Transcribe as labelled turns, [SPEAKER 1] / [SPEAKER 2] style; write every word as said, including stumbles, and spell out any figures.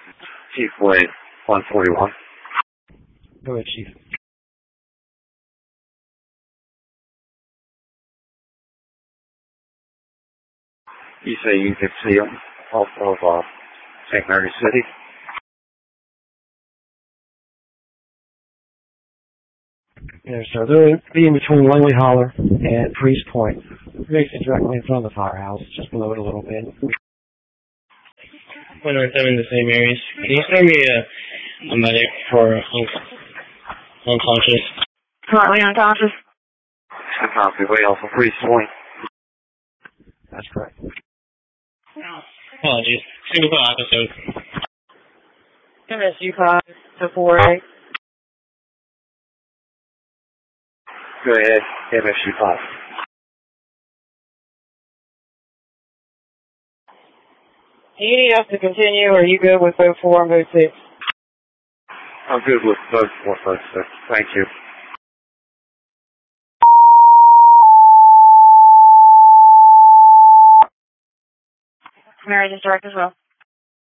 [SPEAKER 1] Chief Wade, one forty-one.
[SPEAKER 2] Go ahead, Chief.
[SPEAKER 1] You say you can see them off of uh, Saint Mary City?
[SPEAKER 2] Yes, sir. They're in between Langley Holler and Priest Point. Basically directly in front of the firehouse, just below it a little bit.
[SPEAKER 3] one nine seven, the same areas. Can you send me a, a medic for un- unconscious?
[SPEAKER 4] Currently unconscious.
[SPEAKER 1] I copy. Way off of Priest Point.
[SPEAKER 2] That's correct.
[SPEAKER 3] Apologies. Single episode.
[SPEAKER 4] M S U five to four A.
[SPEAKER 1] Go ahead, M S U five.
[SPEAKER 4] Do you need us to continue, or are you good with both four and both six?
[SPEAKER 1] I'm good with both four, both six. Thank you.
[SPEAKER 4] Mary, just direct as well.